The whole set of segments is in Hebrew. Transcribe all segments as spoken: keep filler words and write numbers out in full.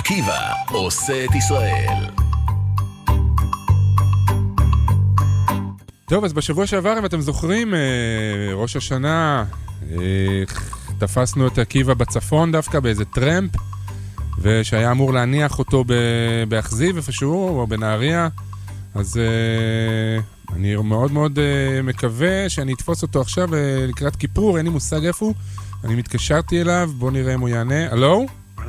עקיבא עושה את ישראל. טוב, אז בשבוע שעבר, אם אתם זוכרים, ראש השנה, תפסנו את עקיבא בצפון דווקא באיזה טרמפ, ושהיה אמור להניח אותו באכזיב איפשהו, או בנהריה. אז אני מאוד מאוד מקווה שאני אתפוס אותו עכשיו לקראת כיפור, אין לי מושג איפה הוא. אני מתקשרתי אליו, בוא נראה אם הוא יענה. הלו?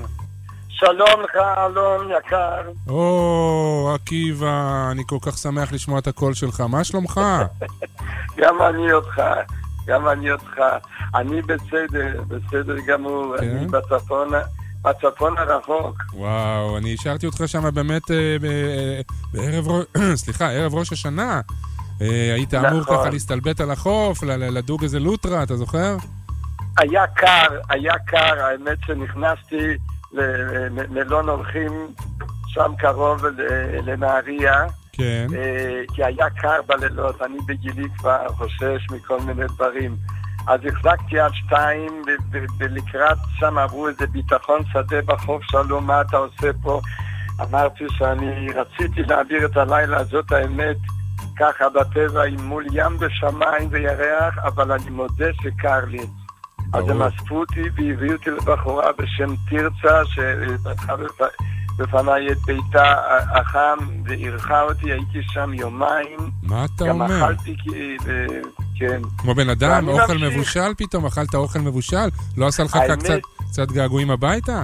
שלום לך, אלון יקר. או, עקיבא, אני כל כך שמח לשמוע את הקול שלך. מה שלומך? גם אני אותך, גם אני אותך. אני בסדר, בסדר גמור. כן? אני בצפון, בצפון הרחוק. וואו, אני השארתי אותך שם באמת אה, ב- בערב, סליחה, ערב ראש השנה. אה, היית נכון. אמור ככה להסתלבט על החוף, ל- לדוג איזה לוטרה, אתה זוכר? היה קר, היה קר. האמת שנכנסתי למלון הולכים שם קרוב לנהריה. כן. כי היה קר בלילות, אני בגילי כבר חושש מכל מיני דברים. אז החזקתי עד שתיים, ולקראת שם עברו איזה ביטחון שדה בחוף, שאלו מה אתה עושה פה. אמרתי שאני רציתי להעביר את הלילה, זאת האמת, ככה בטבע, עם מול ים בשמיים וירח, אבל אני מודה שקר לי. אז הם אספו אותי והביאו אותי לבחורה בשם תרצה, שפתחה בפניי את ביתה החם וערכה אותי, הייתי שם יומיים. מה אתה גם אומר? גם אכלתי, כן. כמו בן אדם, אוכל ממשיך. מבושל פתאום, אכלת אוכל מבושל? לא עשה לך האמת... קצת, קצת געגועים הביתה?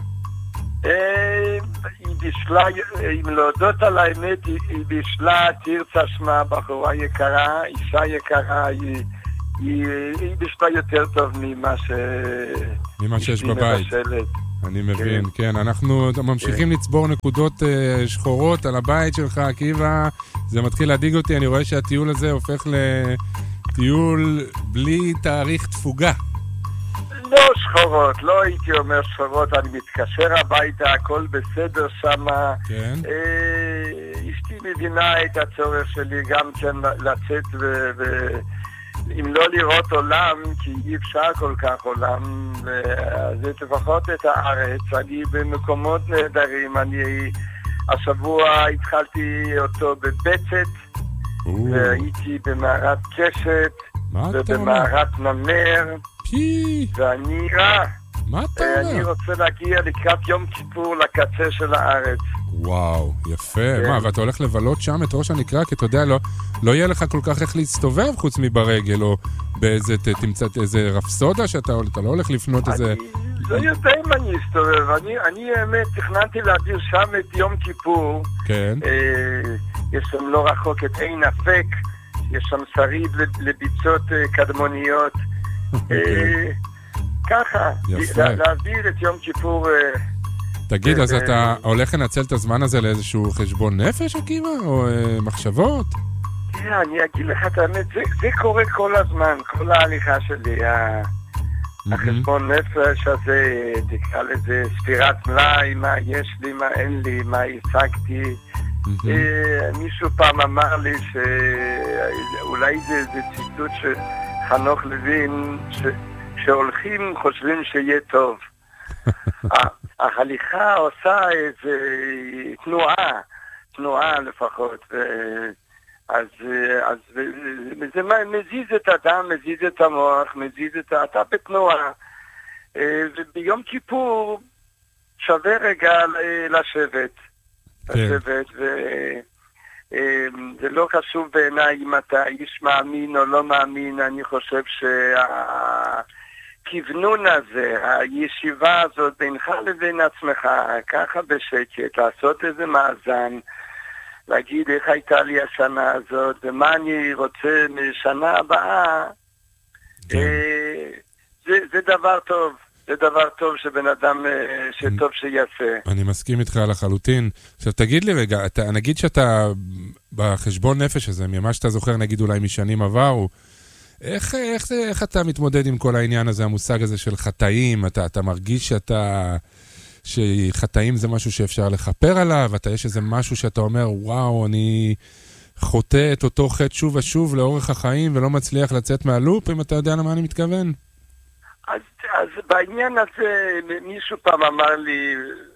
אה, היא בישלה, אם להודות על האמת, היא, היא בישלה, תרצה שמה, בחורה יקרה, אישה יקרה, היא... היא, היא בשלה יותר טוב ממה ש... ממה שיש בבית. מבשלת. אני מבין, כן. כן. אנחנו ממשיכים לצבור נקודות uh, שחורות על הבית שלך, עקיבא. זה מתחיל להדיג אותי, אני רואה שהטיול הזה הופך לטיול בלי תאריך תפוגה. לא שחורות, לא הייתי אומר שחורות, אני מתקשר הביתה, הכל בסדר שמה. כן. אה, אשתי מבינה את הצורך שלי גם כן לצאת ו... ו... אם לא לראות עולם, כי אי אפשר כל כך עולם, אז לפחות את הארץ. אני במקומות נהדרים, אני השבוע התחלתי אותו בבצת, והייתי במערת קשת, ובמערת נמר, ואני רע. מה אתה אומר? אני רוצה להגיע לקראת יום כיפור לקצה של הארץ. וואו, יפה. מה, ואתה הולך לבלות שם את ראש הנקרא? כי אתה יודע, לא, לא יהיה לך כל כך איך להסתובב חוץ מברגל, או באיזה, תמצא איזה רפסודה שאתה אתה לא הולך לפנות איזה... אני לא יודע אם אני אסתובב. אני, אני האמת, תכננתי להעביר שם את יום כיפור. כן. אה, יש שם לא רחוק את עין אפק, יש שם שריד לביצות אה, קדמוניות. אה, ככה, יפה. להעביר את יום כיפור... אה, תגיד, אז אתה הולך לנצל את הזמן הזה לאיזשהו חשבון נפש, עקיבא? או מחשבות? תראה, אני אגיד לך את האמת, זה קורה כל הזמן, כל ההליכה שלי. החשבון נפש הזה, תקרא לזה ספירת מלאי, מה יש לי, מה אין לי, מה השגתי. מישהו פעם אמר לי שאולי זה ציטוט של חנוך לוין, שהולכים חושבים שיהיה טוב. ההליכה עושה איזו תנועה, תנועה לפחות, אז, אז זה מזיז את הדם, מזיז את המוח, מזיז את אתה בתנועה, וביום כיפור שווה רגע לשבת, לשבת, וזה לא חשוב בעיניי אם אתה איש מאמין או לא מאמין, אני חושב שה... הכיוונון הזה, הישיבה הזאת בינך לבין עצמך, ככה בשקט, לעשות איזה מאזן, להגיד איך הייתה לי השנה הזאת, ומה אני רוצה משנה הבאה, כן. אה, זה, זה דבר טוב, זה דבר טוב שבן אדם, שטוב שיעשה. אני מסכים איתך לחלוטין. עכשיו תגיד לי רגע, אתה, נגיד שאתה בחשבון נפש הזה, ממה שאתה זוכר נגיד אולי משנים עברו, איך, איך, איך אתה מתמודד עם כל העניין הזה, המושג הזה של חטאים? אתה, אתה מרגיש שאתה, שחטאים זה משהו שאפשר לחפר עליו? אתה יש איזה משהו שאתה אומר, וואו, אני חוטא את אותו חטא שוב ושוב לאורך החיים ולא מצליח לצאת מהלופ, אם אתה יודע למה אני מתכוון? אז, אז בעניין הזה, מישהו פעם אמר לי,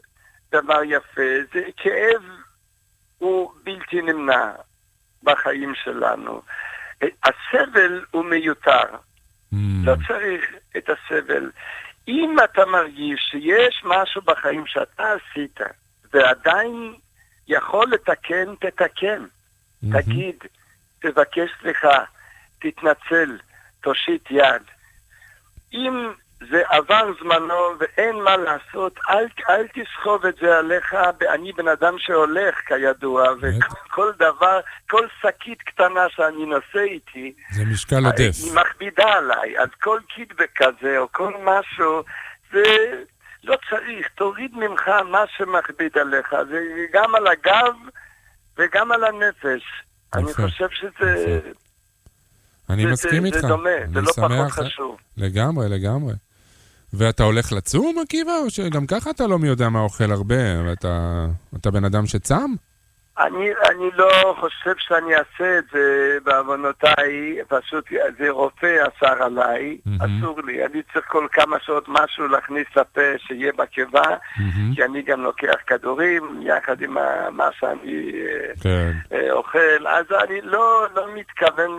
דבר יפה, זה כאב הוא בלתי נמנע בחיים שלנו. הסבל הוא מיותר. Mm. לא צריך את הסבל. אם אתה מרגיש שיש משהו בחיים שאתה עשית, ועדיין יכול לתקן, תתקן. Mm-hmm. תגיד, תבקש סליחה, תתנצל, תושיט יד. אם זה עבר זמנו ואין מה לעשות, אל, אל תסחוב את זה עליך. אני בן אדם שהולך כידוע, וכל דבר, כל שקית קטנה שאני נושא איתי, זה משקל עודף. היא מכבידה עליי. אז כל קידבק כזה או כל משהו, זה לא צריך. תוריד ממך מה שמכביד עליך. זה גם על הגב וגם על הנפש. אני חושב שזה... אני מסכים איתך. זה דומה, זה לא פחות חשוב. לגמרי, לגמרי. ואתה הולך לצום, עקיבא, או שגם ככה אתה לא מי יודע מה אוכל הרבה, ואתה אתה בן אדם שצם? אני, אני לא חושב שאני אעשה את זה בעוונותיי, פשוט זה רופא אסר עליי, mm-hmm. אסור לי, אני צריך כל כמה שעות משהו להכניס לפה שיהיה בקיבה, mm-hmm. כי אני גם לוקח כדורים יחד עם מה שאני כן. אוכל, אז אני לא, לא מתכוון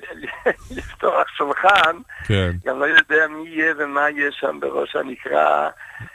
לפתוח שולחן, כן. גם לא יודע מי יהיה ומה יהיה שם בראש הנקרא,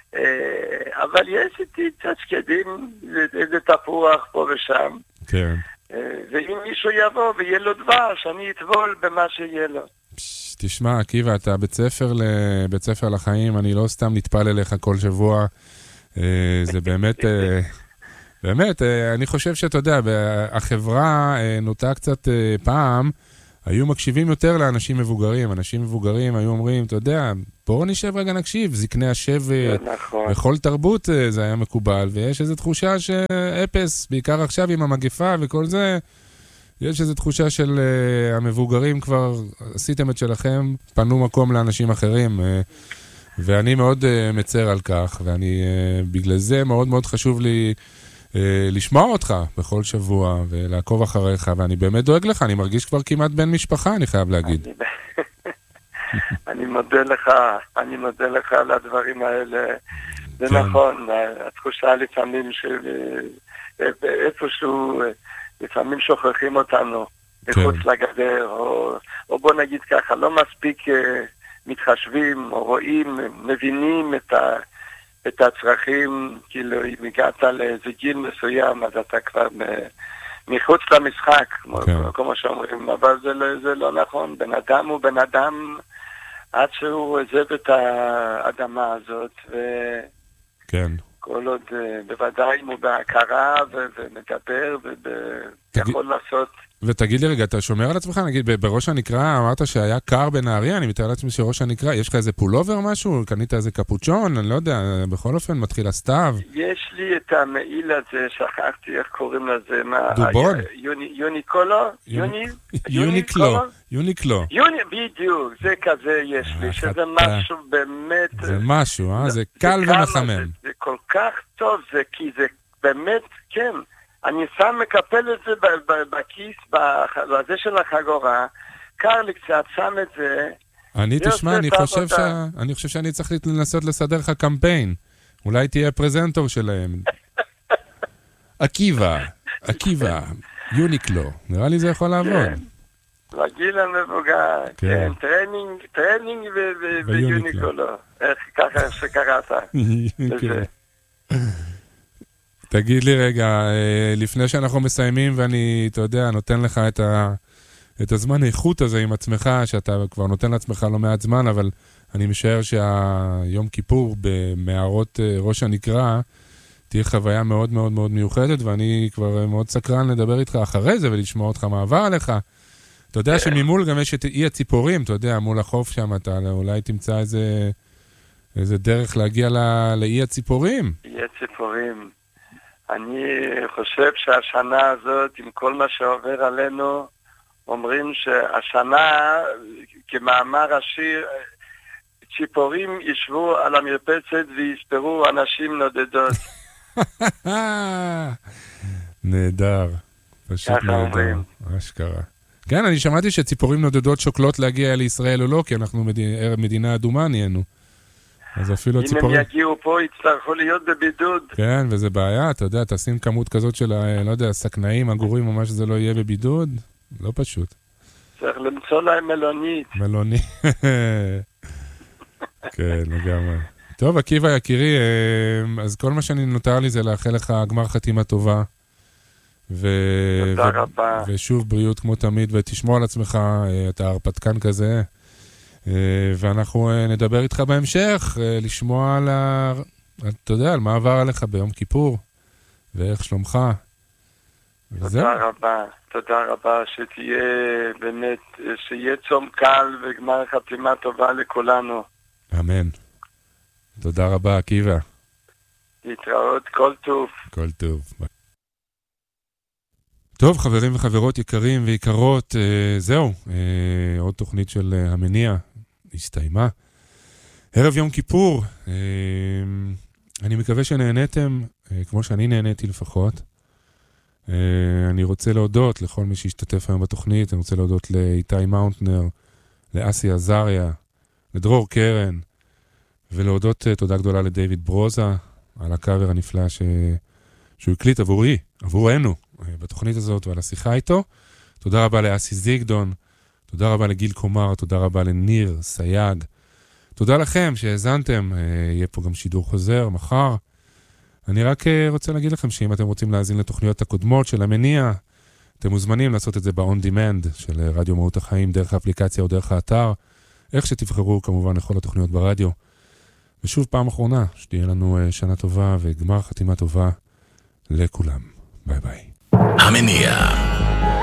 אבל יש איתי קצת שקדים, איזה תפוח פה ושם. כן. ואם מישהו יבוא ויהיה לו דבש, אני אטבול במה שיהיה לו. תשמע, עקיבא, אתה בית ספר, בית ספר לחיים, אני לא סתם נטפל אליך כל שבוע. זה באמת, באמת, אני חושב שאתה יודע, החברה נוטה קצת פעם, היו מקשיבים יותר לאנשים מבוגרים. אנשים מבוגרים היו אומרים, אתה יודע, בואו נשב רגע נקשיב, זקני השבט, נכון. בכל תרבות זה היה מקובל, ויש איזו תחושה שאפס, בעיקר עכשיו עם המגפה וכל זה, יש איזו תחושה של uh, המבוגרים כבר עשיתם את שלכם, פנו מקום לאנשים אחרים, uh, ואני מאוד uh, מצר על כך, ואני uh, בגלל זה מאוד מאוד חשוב לי לשמוע אותך בכל שבוע ולעקוב אחריך, ואני באמת דואג לך, אני מרגיש כבר כמעט בן משפחה, אני חייב להגיד. אני מודה לך, אני מודה לך על הדברים האלה. זה נכון, התחושה לפעמים שאיפשהו, לפעמים שוכחים אותנו מחוץ לגדר, או בוא נגיד ככה, לא מספיק מתחשבים, או רואים, מבינים את ה... את הצרכים, כאילו, אם הגעת לאיזה גיל מסוים, אז אתה כבר מחוץ למשחק, כמו שאומרים, אבל זה לא, זה לא נכון. בן אדם הוא בן אדם עד שהוא עוזב את האדמה הזאת, וכל עוד בוודאי הוא בהכרה ומדבר ויכול לעשות... ותגיד לי רגע, אתה שומר על עצמך? נגיד, בראש הנקרא אמרת שהיה קר בנהריה, אני מתאר לעצמי שראש הנקרא, יש לך איזה פולובר משהו? קנית איזה קפוצ'ון? אני לא יודע, בכל אופן מתחיל הסתיו. יש לי את המעיל הזה, שכחתי איך קוראים לזה. דובון? יוניקולו? יוניקלו. יוניקלו. בדיוק, זה כזה יש לי, שזה משהו באמת... זה משהו, אה? זה קל ומחמם. זה כל כך טוב, כי זה באמת, כן. אני שם מקפל את זה בכיס, בזה של החגורה, קר לי קצת, שם את זה. אני תשמע, אני חושב, ש... אני חושב שאני צריך לנסות לסדר לך קמפיין. אולי תהיה פרזנטור שלהם. עקיבא, עקיבא, יוניקלו. נראה לי זה יכול לעבוד. בגיל המבוגר, כן, טרנינג, טרנינג ויוניקלו. איך ככה שקראת. כן. תגיד לי רגע, לפני שאנחנו מסיימים ואני, אתה יודע, נותן לך את, ה, את הזמן האיכות הזה עם עצמך, שאתה כבר נותן לעצמך לא מעט זמן, אבל אני משער שהיום כיפור במערות ראש הנקרא, תהיה חוויה מאוד מאוד מאוד מיוחדת, ואני כבר מאוד סקרן לדבר איתך אחרי זה ולשמוע אותך מה עבר עליך. אתה יודע שממול גם יש את אי הציפורים, אתה יודע, מול החוף שם, אתה אולי תמצא איזה, איזה דרך להגיע לא, לאי הציפורים. אי הציפורים. אני חושב שהשנה הזאת, עם כל מה שעובר עלינו, אומרים שהשנה, כמאמר השיר, ציפורים ישבו על המרפסת ויספרו אנשים נודדות. נהדר, פשוט נהדר, אשכרה. כן, אני שמעתי שציפורים נודדות שוקלות להגיע לישראל או לא, כי אנחנו מדינה אדומה נהיינו. אז אפילו אם הציפורים... הם יגיעו פה, יצטרכו להיות בבידוד. כן, וזה בעיה, אתה יודע, תשים כמות כזאת של, לא יודע, סכנאים, אגורים, או מה שזה לא יהיה בבידוד, לא פשוט. צריך למצוא להם מלונית. מלונית. כן, לגמרי. טוב, עקיבא יקירי, אז כל מה שאני נותר לי זה לאחל לך גמר חתימה טובה. ו... תודה ו... רבה. ושוב בריאות כמו תמיד, ותשמור על עצמך, אתה הרפתקן כזה. ואנחנו נדבר איתך בהמשך, לשמוע על ה... אתה יודע, על מה עבר עליך ביום כיפור, ואיך שלומך. תודה רבה, תודה רבה, שתהיה באמת, שיהיה צום קל וגמר חתימה טובה לכולנו. אמן. תודה רבה, עקיבא. להתראות, כל טוב. כל טוב. טוב, חברים וחברות יקרים ויקרות, אה, זהו, אה, עוד תוכנית של אה, המניע הסתיימה. ערב יום כיפור, אה, אני מקווה שנהניתם, אה, כמו שאני נהניתי לפחות. אה, אני רוצה להודות לכל מי שהשתתף היום בתוכנית, אני רוצה להודות לאיתי מאונטנר, לאסי עזריה, לדרור קרן, ולהודות uh, תודה גדולה לדייוויד ברוזה, על הקאבר הנפלא ש... שהוא הקליט עבורי, עבורנו, uh, בתוכנית הזאת ועל השיחה איתו. תודה רבה לאסי זיגדון, תודה רבה לגיל קומר, תודה רבה לניר סייג. תודה לכם שהאזנתם, uh, יהיה פה גם שידור חוזר מחר. אני רק uh, רוצה להגיד לכם שאם אתם רוצים להאזין לתוכניות הקודמות של המניע, אתם מוזמנים לעשות את זה ב-on demand של רדיו מהות החיים, דרך האפליקציה או דרך האתר, איך שתבחרו כמובן לכל התוכניות ברדיו. ושוב פעם אחרונה, שתהיה לנו שנה טובה וגמר חתימה טובה לכולם. ביי ביי. המניע.